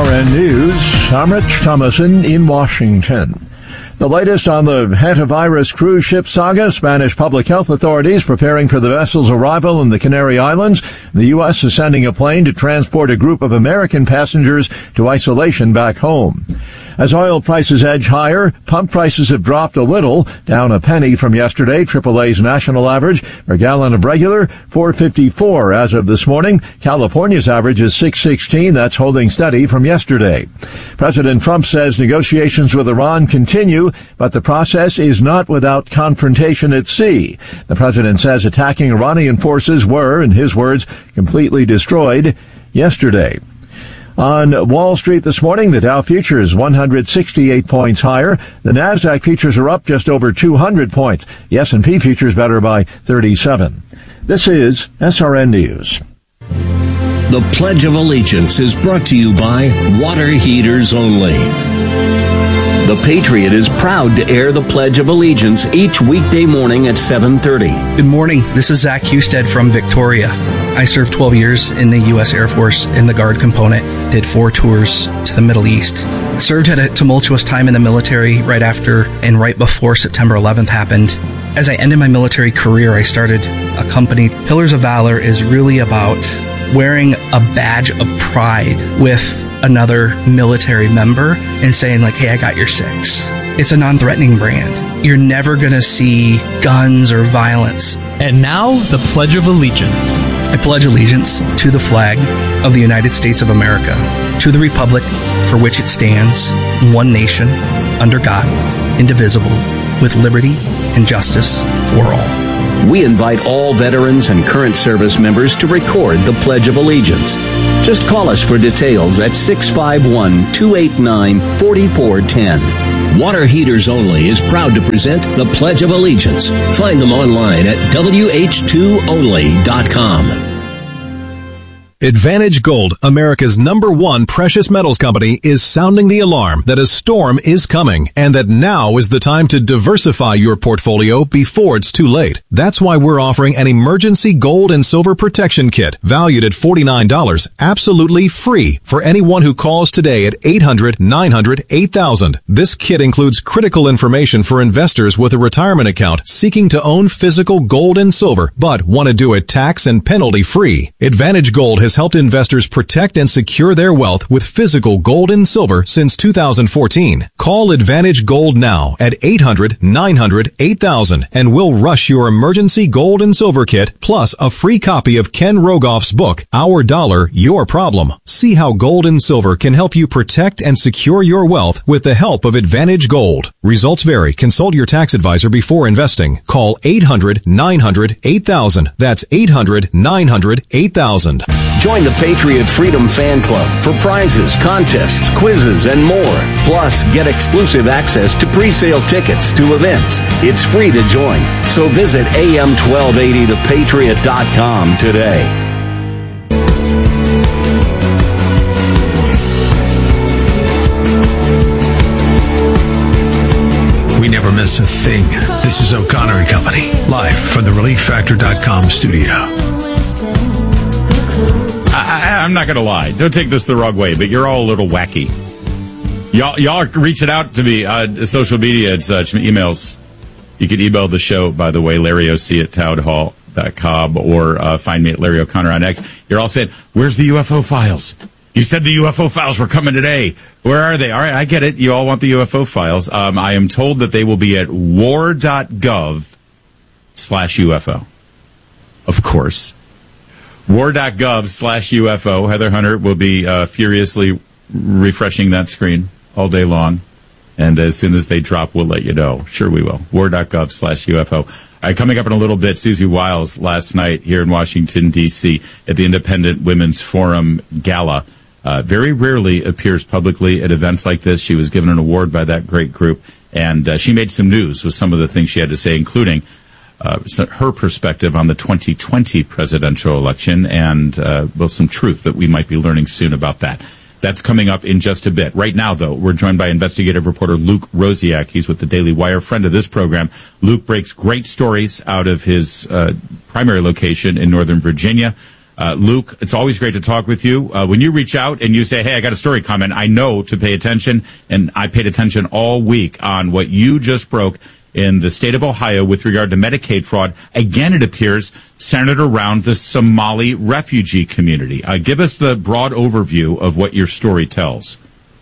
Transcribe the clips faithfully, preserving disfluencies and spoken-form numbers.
R N News, I'm Rich Thomason in Washington. The latest on the hantavirus cruise ship saga, Spanish public health authorities preparing for the vessel's arrival in the Canary Islands. The U S is sending a plane to transport a group of American passengers to isolation back home. As oil prices edge higher, pump prices have dropped a little, down a penny from yesterday. triple A's national average per gallon of regular, four fifty-four as of this morning. California's average is six sixteen. That's holding steady from yesterday. President Trump says negotiations with Iran continue, but the process is not without confrontation at sea. The president says attacking Iranian forces were, in his words, completely destroyed yesterday. On Wall Street this morning, the Dow futures one hundred sixty-eight points higher. The Nasdaq futures are up just over two hundred points. The S and P futures better by thirty-seven. This is S R N News. The Pledge of Allegiance is brought to you by Water Heaters Only. The Patriot is proud to air the Pledge of Allegiance each weekday morning at seven thirty. Good morning. This is Zach Husted from Victoria. I served twelve years in the U S Air Force in the Guard component, did four tours to the Middle East. Served at a tumultuous time in the military right after and right before September eleventh happened. As I ended my military career, I started a company. Pillars of Valor is really about wearing a badge of pride with another military member and saying like, hey, I got your six. It's a non-threatening brand. You're never going to see guns or violence. And now, the Pledge of Allegiance. I pledge allegiance to the flag of the United States of America, to the republic for which it stands, one nation, under God, indivisible, with liberty and justice for all. We invite all veterans and current service members to record the Pledge of Allegiance. Just call us for details at six five one, two eight nine, four four one zero. Water Heaters Only is proud to present the Pledge of Allegiance. Find them online at W H two only dot com. Advantage Gold, America's number one precious metals company, is sounding the alarm that a storm is coming and that now is the time to diversify your portfolio before it's too late. That's why we're offering an emergency gold and silver protection kit valued at forty-nine dollars, absolutely free for anyone who calls today at eight hundred, nine hundred, eight thousand. This kit includes critical information for investors with a retirement account seeking to own physical gold and silver but want to do it tax and penalty free. Advantage Gold has helped investors protect and secure their wealth with physical gold and silver since two thousand fourteen. Call Advantage Gold now at eight hundred, nine hundred, eight thousand and we'll rush your emergency gold and silver kit plus a free copy of Ken Rogoff's book, Our Dollar, Your Problem. See how gold and silver can help you protect and secure your wealth with the help of Advantage Gold. Results vary. Consult your tax advisor before investing. Call eight hundred, nine hundred, eight thousand. That's eight hundred, nine hundred, eight thousand. Join the Patriot Freedom Fan Club for prizes, contests, quizzes, and more. Plus, get exclusive access to pre-sale tickets to events. It's free to join. So visit A M twelve eighty the patriot dot com today. We never miss a thing. This is O'Connor and Company, live from the relief factor dot com studio. I, I'm not going to lie. Don't take this the wrong way, but you're all a little wacky. Y'all, y'all are reaching out to me on social media and such, emails. You can email the show, by the way, Larry O C at town hall dot com, or uh, find me at Larry O'Connor on X. You're all saying, where's the U F O files? You said the U F O files were coming today. Where are they? All right, I get it. You all want the U F O files. Um, I am told that they will be at war dot gov slash U F O. Of course. war dot gov slash U F O. Heather Hunter will be uh, furiously refreshing that screen all day long. And as soon as they drop, we'll let you know. Sure we will. war dot gov slash U F O. All right, coming up in a little bit, Susie Wiles last night here in Washington, D C at the Independent Women's Forum Gala. Uh, very rarely appears publicly at events like this. She was given an award by that great group. And uh, she made some news with some of the things she had to say, including Uh, her perspective on the twenty twenty presidential election and, uh, well, some truth that we might be learning soon about that. That's coming up in just a bit. Right now, though, we're joined by investigative reporter Luke Rosiak. He's with the Daily Wire, friend of this program. Luke breaks great stories out of his uh, primary location in Northern Virginia. Uh, Luke, it's always great to talk with you. Uh, when you reach out and you say, hey, I got a story comment, I know to pay attention, and I paid attention all week on what you just broke in the state of Ohio with regard to Medicaid fraud. Again, it appears centered around the Somali refugee community. Uh, give us the broad overview of what your story tells.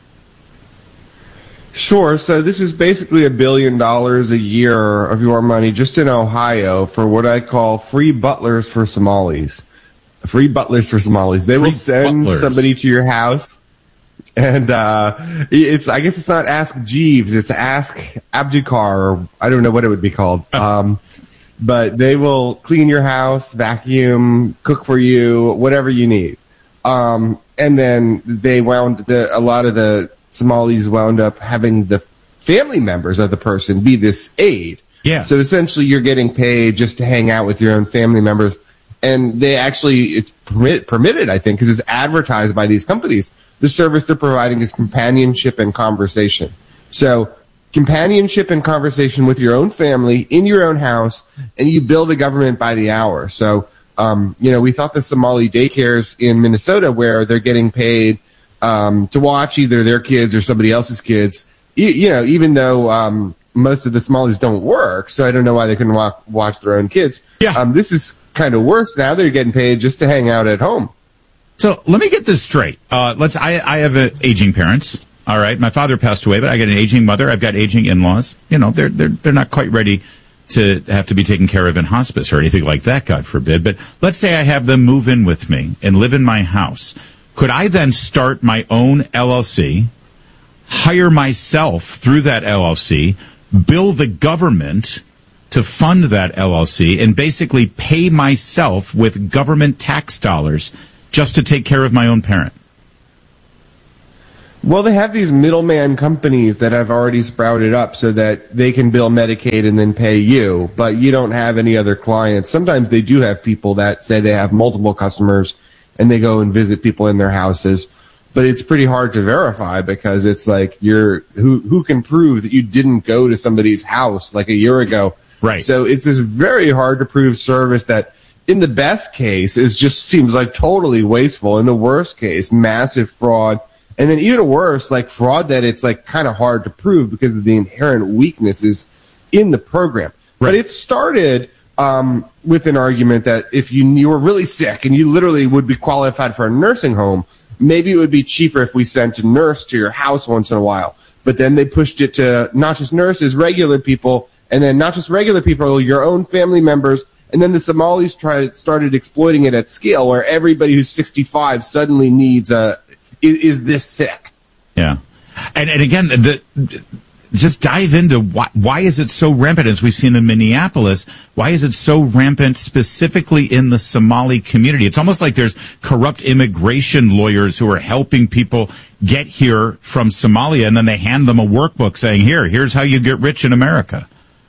Sure. So this is basically a billion dollars a year of your money just in Ohio for what I call free butlers for Somalis. Free butlers for Somalis. They free will send butlers. somebody to your house. And uh it's I guess it's not Ask Jeeves, it's Ask Abdukar, or I don't know what it would be called. Um but they will clean your house, vacuum, cook for you, whatever you need. Um and then they wound the a lot of the Somalis wound up having the family members of the person be this aide. Yeah. So essentially you're getting paid just to hang out with your own family members. And they actually, it's permit, permitted, I think, because it's advertised by these companies. The service they're providing is companionship and conversation. So companionship and conversation with your own family in your own house, and you bill the government by the hour. So, um, you know, we thought the Somali daycares in Minnesota where they're getting paid um, to watch either their kids or somebody else's kids, you, you know, even though um, most of the Somalis don't work, so I don't know why they couldn't walk, watch their own kids. Yeah. Um, this is kind of worse now. They're getting paid just to hang out at home. So let me get this straight. Uh, let's. I, I have uh, aging parents. All right, my father passed away, but I got an aging mother. I've got aging in-laws. You know, they're they're they're not quite ready to have to be taken care of in hospice or anything like that, God forbid. But let's say I have them move in with me and live in my house. Could I then start my own L L C, hire myself through that L L C, bill the government to fund that L L C, and basically pay myself with government tax dollars just to take care of my own parent? Well, they have these middleman companies that have already sprouted up so that they can bill Medicaid and then pay you, but you don't have any other clients. Sometimes they do have people that say they have multiple customers and they go and visit people in their houses, but it's pretty hard to verify because it's like you're who who can prove that you didn't go to somebody's house like a year ago. Right. So it's this very hard to prove service that in the best case is just seems like totally wasteful. In the worst case, massive fraud. And then even worse, like fraud that it's like kind of hard to prove because of the inherent weaknesses in the program. Right. But it started um, with an argument that if you, you were really sick and you literally would be qualified for a nursing home, maybe it would be cheaper if we sent a nurse to your house once in a while. But then they pushed it to not just nurses, regular people, and then not just regular people, your own family members. And then the Somalis tried, started exploiting it at scale where everybody who's sixty-five suddenly needs a, is, is this sick. Yeah. And, and again, the, just dive into why, why is it so rampant, as we've seen in Minneapolis? Why is it so rampant specifically in the Somali community? It's almost like there's corrupt immigration lawyers who are helping people get here from Somalia, and then they hand them a workbook saying, here, here's how you get rich in America.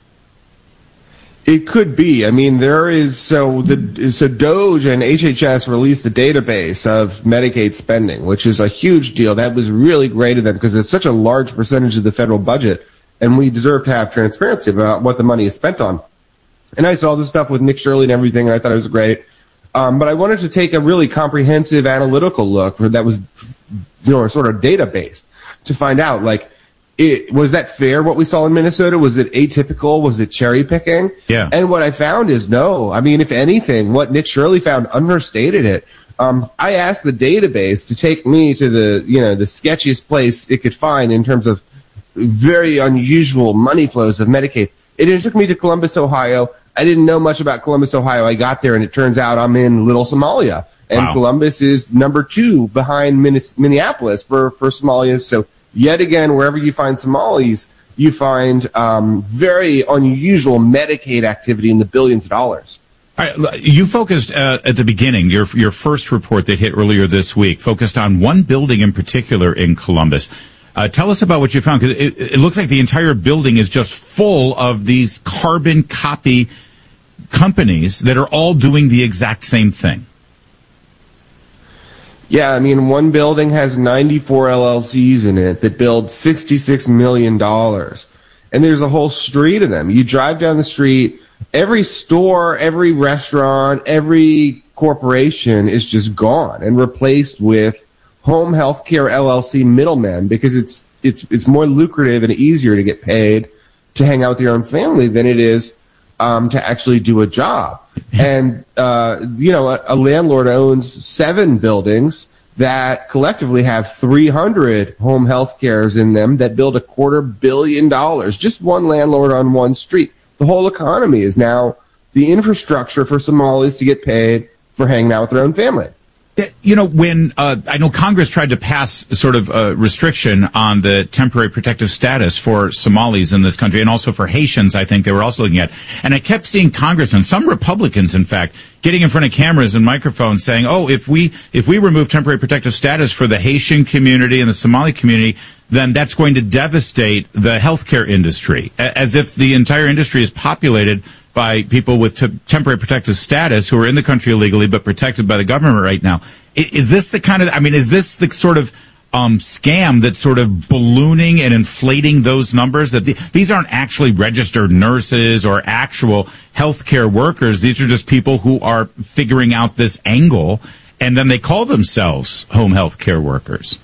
It could be. I mean, there is, so the, so Doge and H H S released a database of Medicaid spending, which is a huge deal. That was really great of them because it's such a large percentage of the federal budget, and we deserve to have transparency about what the money is spent on. And I saw this stuff with Nick Shirley and everything, and I thought it was great. Um, but I wanted to take a really comprehensive analytical look for that was, you know, sort of data-based to find out, like, It, was that fair, what we saw in Minnesota? Was it atypical? Was it cherry picking? Yeah. And what I found is no. I mean, if anything, what Nick Shirley found understated it. Um, I asked the database to take me to the, you know, the sketchiest place it could find in terms of very unusual money flows of Medicaid. It, it took me to Columbus, Ohio. I didn't know much about Columbus, Ohio. I got there and it turns out I'm in Little Somalia. And wow. Columbus is number two behind Minneapolis for, for Somalia. So, yet again, wherever you find Somalis, you find um, very unusual Medicaid activity in the billions of dollars. All right, you focused uh, at the beginning, your your first report that hit earlier this week, focused on one building in particular in Columbus. Uh, tell us about what you found, because it, it looks like the entire building is just full of these carbon copy companies that are all doing the exact same thing. Yeah, I mean, one building has ninety-four L L Cs in it that build sixty-six million dollars. And there's a whole street of them. You drive down the street, every store, every restaurant, every corporation is just gone and replaced with home healthcare L L C middlemen, because it's it's it's more lucrative and easier to get paid to hang out with your own family than it is um, to actually do a job. And uh, you know, a, a landlord owns seven buildings that collectively have three hundred home health cares in them that build a quarter billion dollars. Just one landlord on one street. The whole economy is now the infrastructure for Somalis to get paid for hanging out with their own family. You know, when uh, I know Congress tried to pass sort of a restriction on the temporary protective status for Somalis in this country, and also for Haitians, I think they were also looking at. And I kept seeing congressmen, some Republicans, in fact, getting in front of cameras and microphones saying, oh, if we if we remove temporary protective status for the Haitian community and the Somali community, then that's going to devastate the healthcare industry, as if the entire industry is populated by people with t- temporary protective status who are in the country illegally but protected by the government right now. Is, is this the kind of, I mean, is this the sort of um, scam that's sort of ballooning and inflating those numbers? That the, these aren't actually registered nurses or actual healthcare workers. These are just people who are figuring out this angle, and then they call themselves home healthcare workers.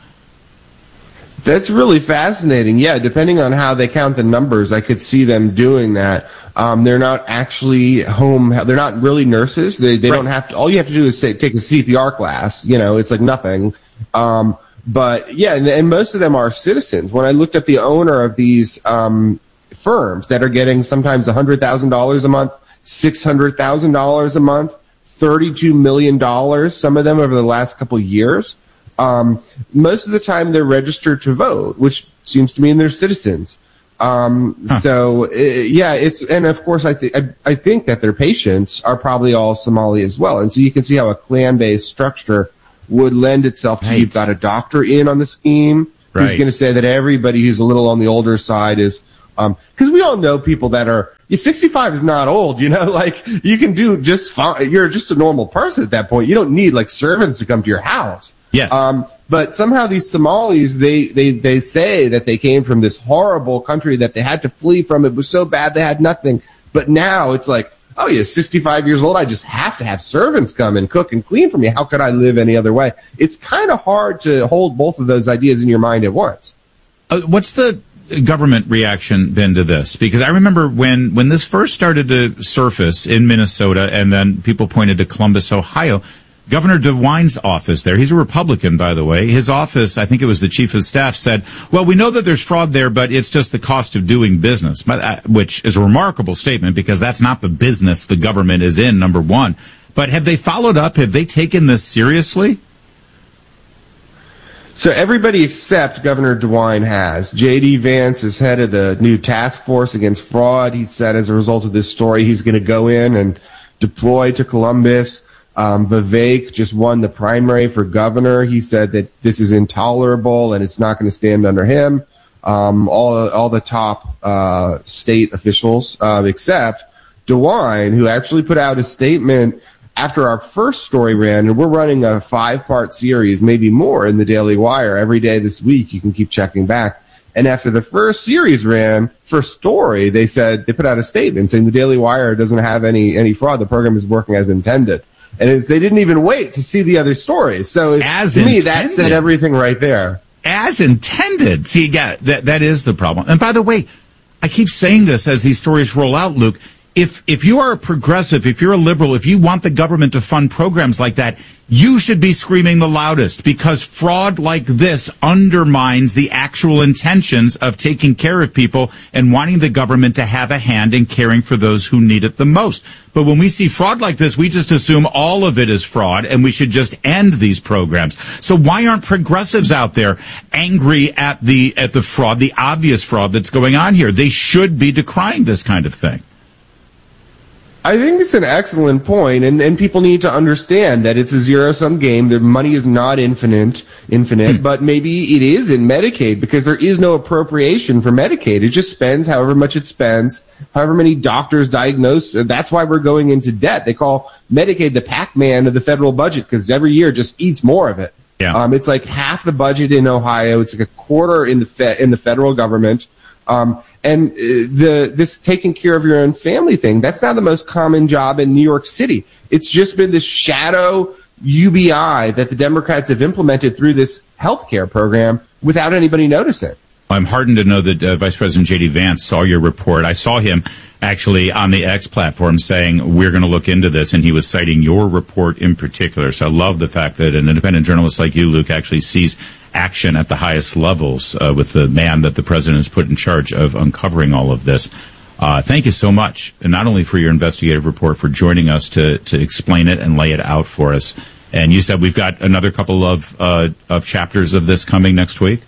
That's really fascinating. Yeah, depending on how they count the numbers, I could see them doing that. Um, they're not actually home. They're not really nurses. They they right. don't have to. All you have to do is say, take a C P R class. You know, it's like nothing. Um, but yeah, and, and most of them are citizens. When I looked at the owner of these um, firms that are getting sometimes one hundred thousand dollars a month, six hundred thousand dollars a month, thirty-two million dollars, some of them over the last couple of years. Um, most of the time they're registered to vote, which seems to mean they're citizens. Um, huh. so, uh, yeah, it's, and of course I think, I, I think that their patients are probably all Somali as well. And so you can see how a clan-based structure would lend itself to, right. You've got a doctor in on the scheme right. who's going to say that everybody who's a little on the older side is, um, cause we all know people that are, yeah, sixty-five is not old, you know, like you can do just fine. You're just a normal person at that point. You don't need like servants to come to your house. Yes. Um, but somehow these Somalis, they, they, they say that they came from this horrible country that they had to flee from. It was so bad they had nothing. But now it's like, oh, you're sixty-five years old. I just have to have servants come and cook and clean for me. How could I live any other way? It's kind of hard to hold both of those ideas in your mind at once. Uh, what's the government reaction been to this? Because I remember when, when this first started to surface in Minnesota, and then people pointed to Columbus, Ohio, Governor DeWine's office there, he's a Republican, by the way, his office, I think it was the chief of staff, said, well, we know that there's fraud there, but it's just the cost of doing business, which is a remarkable statement because that's not the business the government is in, number one. But have they followed up? Have they taken this seriously? So everybody except Governor DeWine has. J D. Vance is head of the new task force against fraud. He said as a result of this story, he's going to go in and deploy to Columbus. Um, Vivek just won the primary for governor. He said that this is intolerable and it's not going to stand under him. Um, all, all the top, uh, state officials, uh, except DeWine, who actually put out a statement after our first story ran, and we're running a five-part series, maybe more, in the Daily Wire every day this week. You can keep checking back. And after the first series ran, first story, they said, they put out a statement saying the Daily Wire doesn't have any, any fraud. The program is working as intended. And it's, they didn't even wait to see the other stories. So as to me, intended. that said everything right there. As intended. See, yeah, that, that is the problem. And by the way, I keep saying this as these stories roll out, Luke. If, if you are a progressive, if you're a liberal, if you want the government to fund programs like that, you should be screaming the loudest, because fraud like this undermines the actual intentions of taking care of people and wanting the government to have a hand in caring for those who need it the most. But when we see fraud like this, we just assume all of it is fraud and we should just end these programs. So why aren't progressives out there angry at the, at the fraud, the obvious fraud that's going on here? They should be decrying this kind of thing. I think it's an excellent point, and, and people need to understand that it's a zero-sum game. The money is not infinite, infinite, hmm. but maybe it is in Medicaid, because there is no appropriation for Medicaid. It just spends however much it spends, however many doctors diagnose. That's why we're going into debt. They call Medicaid the Pac-Man of the federal budget, because every year just eats more of it. Yeah. Um, it's like half the budget in Ohio. It's like a quarter in the fe- in the federal government. Um, and uh, the this taking care of your own family thing, that's not the most common job in New York City. It's just been this shadow U B I that the Democrats have implemented through this healthcare program without anybody noticing. I'm heartened to know that uh, Vice President J D. Vance saw your report. I saw him actually on the X platform saying, we're going to look into this, and he was citing your report in particular. So I love the fact that an independent journalist like you, Luke, actually sees action at the highest levels uh, with the man that the president has put in charge of uncovering all of this. Uh, thank you so much, and not only for your investigative report, for joining us to, to explain it and lay it out for us. And you said we've got another couple of uh, of chapters of this coming next week?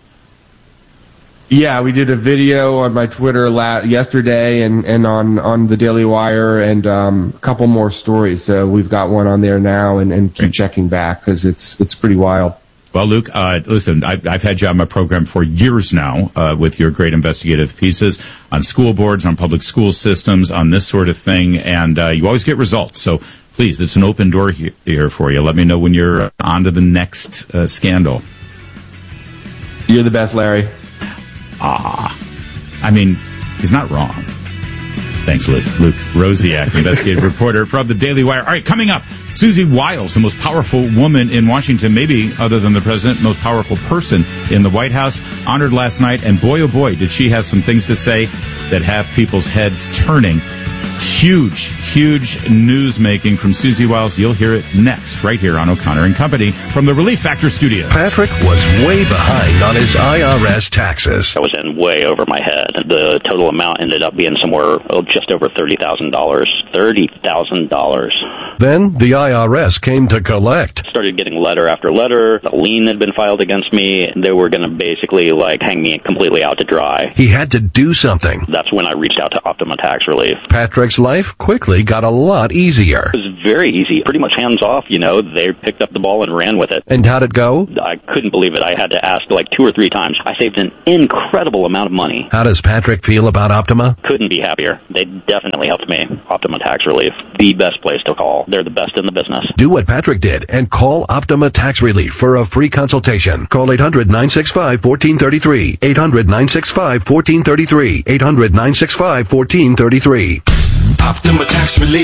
Yeah, we did a video on my Twitter la- yesterday and, and on, on the Daily Wire, and um, a couple more stories. So we've got one on there now, and, and keep checking back because it's it's pretty wild. Well, Luke, uh, listen, I've, I've had you on my program for years now uh, with your great investigative pieces on school boards, on public school systems, on this sort of thing, and uh, you always get results. So please, it's an open door he- here for you. Let me know when you're on to the next uh, scandal. You're the best, Larry. Ah, I mean, he's not wrong. Thanks, Luke. Luke Rosiak, investigative reporter from the Daily Wire. All right, coming up, Susie Wiles, the most powerful woman in Washington, maybe other than the president, most powerful person in the White House, honored last night. And boy, oh boy, did she have some things to say that have people's heads turning. Huge, huge news making from Susie Wiles. You'll hear it next, right here on O'Connor and Company from the Relief Factor Studios. Patrick was way behind on his I R S taxes. I was in way over my head. The total amount ended up being somewhere oh, just over thirty thousand dollars. thirty thousand dollars. Then the I R S came to collect. Started getting letter after letter. A lien had been filed against me. They were going to basically like hang me completely out to dry. He had to do something. That's when I reached out to Optima Tax Relief. Patrick's life quickly got a lot easier. It was very easy, pretty much hands off, you know. They picked up the ball and ran with it. And how'd it go? I couldn't believe it. I had to ask like two or three times. I saved an incredible amount of money. How does Patrick feel about Optima? Couldn't be happier. They definitely helped me. Optima Tax Relief, the best place to call. They're the best in the business. Do what Patrick did and call Optima Tax Relief for a free consultation. Call eight hundred, nine six five, one four three three. eight hundred, nine six five, one four three three. eight hundred, nine six five, one four three three. Optima Tax Relief.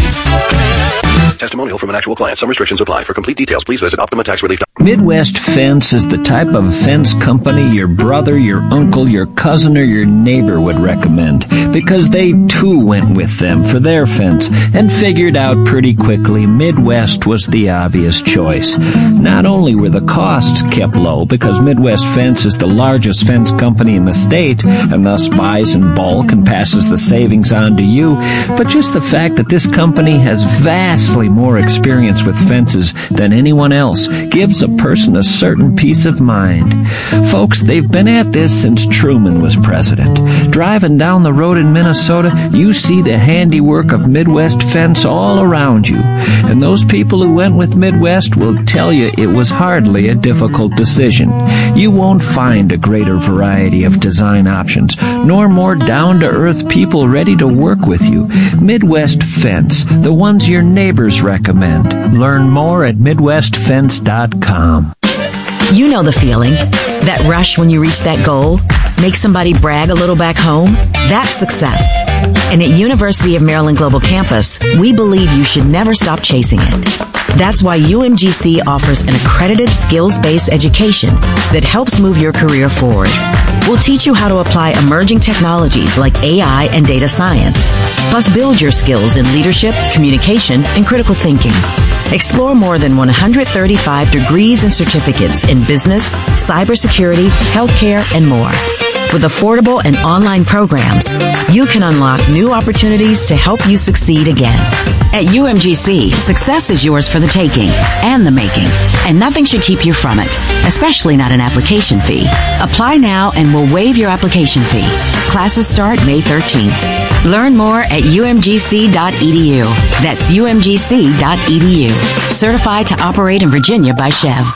Testimonial from an actual client. Some restrictions apply. For complete details, please visit Optima Tax Relief. Midwest Fence is the type of fence company your brother, your uncle, your cousin, or your neighbor would recommend, because they too went with them for their fence and figured out pretty quickly Midwest was the obvious choice. Not only were the costs kept low, because Midwest Fence is the largest fence company in the state and thus buys in bulk and passes the savings on to you, but just the fact that this company has vastly more experience with fences than anyone else gives a person a certain peace of mind. Folks, they've been at this since Truman was president. Driving down the road in Minnesota, you see the handiwork of Midwest Fence all around you. And those people who went with Midwest will tell you it was hardly a difficult decision. You won't find a greater variety of design options, nor more down-to-earth people ready to work with you. Midwest Fence, the ones your neighbors recommend. Learn more at midwest fence dot com. You know the feeling. That rush when you reach that goal. Make somebody brag a little back home. That's success. And at University of Maryland Global Campus, we believe you should never stop chasing it. That's why U M G C offers an accredited skills-based education that helps move your career forward. We'll teach you how to apply emerging technologies like A I and data science, plus build your skills in leadership, communication, and critical thinking. Explore more than one hundred thirty-five degrees and certificates in business, cybersecurity, healthcare, and more. With affordable and online programs, you can unlock new opportunities to help you succeed again. At U M G C, success is yours for the taking and the making, and nothing should keep you from it, especially not an application fee. Apply now and we'll waive your application fee. Classes start May thirteenth. Learn more at U M G C dot E D U. That's U M G C dot E D U. Certified to operate in Virginia by Chev.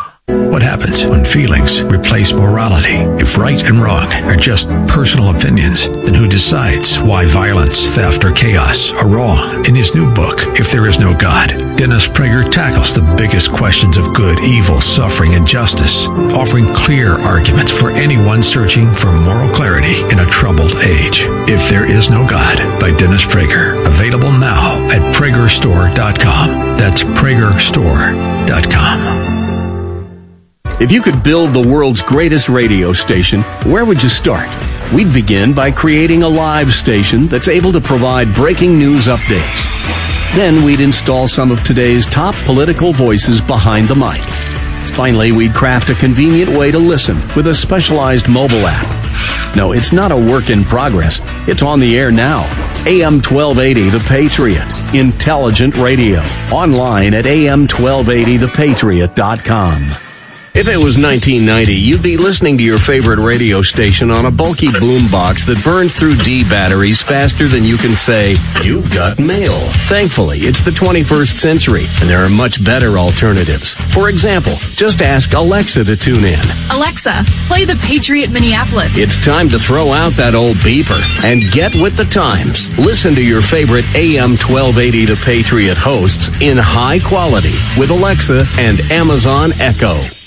What happens when feelings replace morality? If right and wrong are just personal opinions, then who decides why violence, theft, or chaos are wrong? In his new book, If There Is No God, Dennis Prager tackles the biggest questions of good, evil, suffering, and justice, offering clear arguments for anyone searching for moral clarity in a troubled age. If There Is No God by Dennis Prager. Available now at Prager Store dot com. That's Prager Store dot com. If you could build the world's greatest radio station, where would you start? We'd begin by creating a live station that's able to provide breaking news updates. Then we'd install some of today's top political voices behind the mic. Finally, we'd craft a convenient way to listen with a specialized mobile app. No, it's not a work in progress. It's on the air now. A M twelve eighty The Patriot. Intelligent radio. Online at A M twelve eighty the patriot dot com. If it was nineteen ninety, you'd be listening to your favorite radio station on a bulky boombox that burns through D batteries faster than you can say, "You've got mail." Thankfully, it's the twenty-first century, and there are much better alternatives. For example, just ask Alexa to tune in. Alexa, play the Patriot Minneapolis. It's time to throw out that old beeper and get with the times. Listen to your favorite A M twelve eighty The Patriot hosts in high quality with Alexa and Amazon Echo.